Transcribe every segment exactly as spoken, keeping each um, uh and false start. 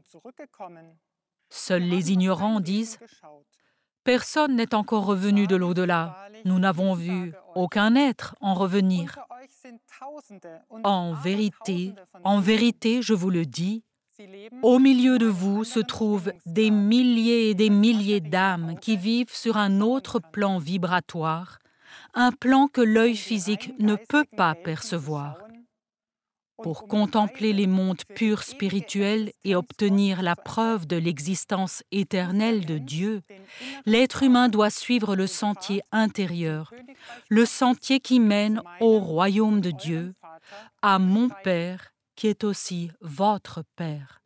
Seuls les ignorants disent « Personne n'est encore revenu de l'au-delà. Nous n'avons vu aucun être en revenir. » En vérité, en vérité, je vous le dis, au milieu de vous se trouvent des milliers et des milliers d'âmes qui vivent sur un autre plan vibratoire, un plan que l'œil physique ne peut pas percevoir. Pour contempler les mondes purs spirituels et obtenir la preuve de l'existence éternelle de Dieu, l'être humain doit suivre le sentier intérieur, le sentier qui mène au royaume de Dieu, à mon Père qui est aussi votre Père.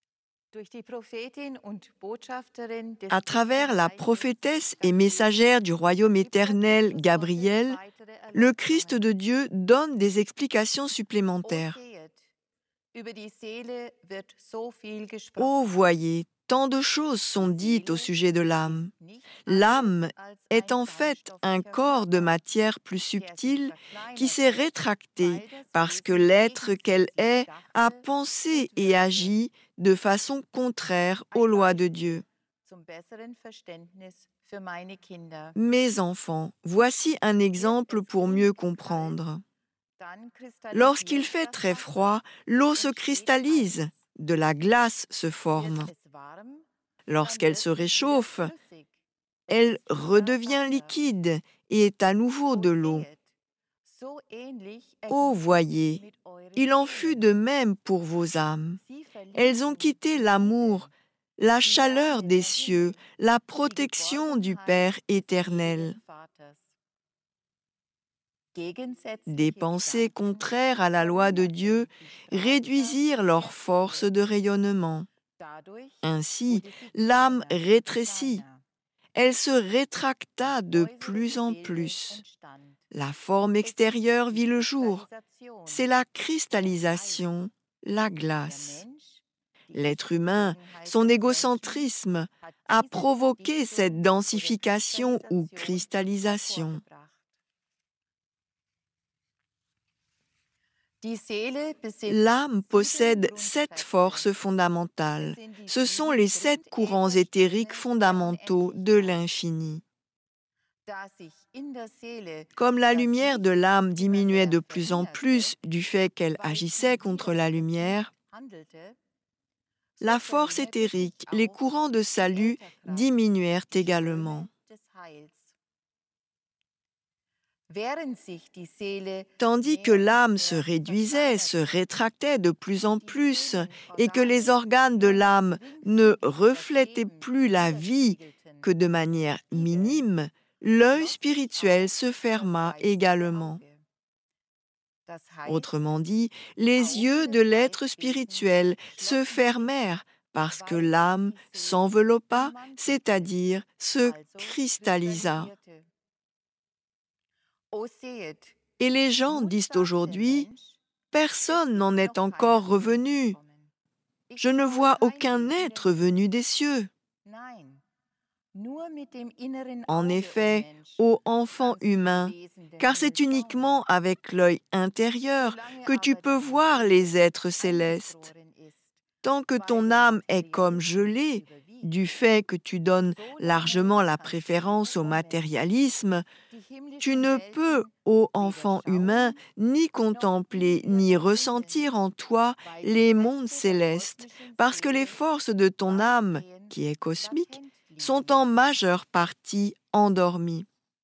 À travers la prophétesse et messagère du royaume éternel, Gabriel, le Christ de Dieu donne des explications supplémentaires. Ô voyez, tant de choses sont dites au sujet de l'âme. L'âme est en fait un corps de matière plus subtile qui s'est rétracté parce que l'être qu'elle est a pensé et agi de façon contraire aux lois de Dieu. Mes enfants, voici un exemple pour mieux comprendre. Lorsqu'il fait très froid, l'eau se cristallise, de la glace se forme. Lorsqu'elle se réchauffe, elle redevient liquide et est à nouveau de l'eau. Ô voyez, il en fut de même pour vos âmes. Elles ont quitté l'amour, la chaleur des cieux, la protection du Père éternel. Des pensées contraires à la loi de Dieu réduisirent leur force de rayonnement. Ainsi, l'âme rétrécit. Elle se rétracta de plus en plus. La forme extérieure vit le jour. C'est la cristallisation, la glace. L'être humain, son égocentrisme, a provoqué cette densification ou cristallisation. L'âme possède sept forces fondamentales. Ce sont les sept courants éthériques fondamentaux de l'infini. Comme la lumière de l'âme diminuait de plus en plus du fait qu'elle agissait contre la lumière, la force éthérique, les courants de salut diminuèrent également. Tandis que l'âme se réduisait, se rétractait de plus en plus, et que les organes de l'âme ne reflétaient plus la vie que de manière minime, l'œil spirituel se ferma également. Autrement dit, les yeux de l'être spirituel se fermèrent parce que l'âme s'enveloppa, c'est-à-dire se cristallisa. Et les gens disent aujourd'hui, « Personne n'en est encore revenu. Je ne vois aucun être venu des cieux. » En effet, ô enfant humain, car c'est uniquement avec l'œil intérieur que tu peux voir les êtres célestes. Tant que ton âme est comme gelée, du fait que tu donnes largement la préférence au matérialisme, tu ne peux, ô enfant humain, ni contempler ni ressentir en toi les mondes célestes, parce que les forces de ton âme, qui est cosmique, sont en majeure partie endormies.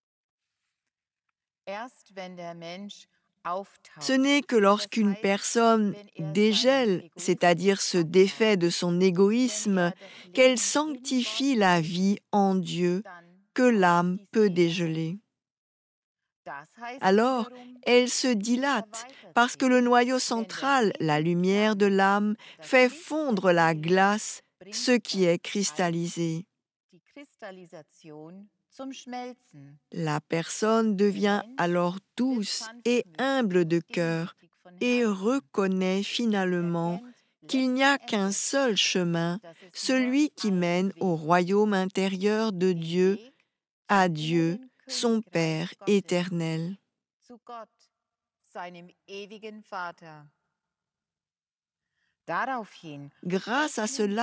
Ce n'est que lorsqu'une personne dégèle, c'est-à-dire se défait de son égoïsme, qu'elle sanctifie la vie en Dieu, que l'âme peut dégeler. Alors, elle se dilate parce que le noyau central, la lumière de l'âme, fait fondre la glace, ce qui est cristallisé. La personne devient alors douce et humble de cœur et reconnaît finalement qu'il n'y a qu'un seul chemin, celui qui mène au royaume intérieur de Dieu, à Dieu, son Père éternel. Grâce à cela,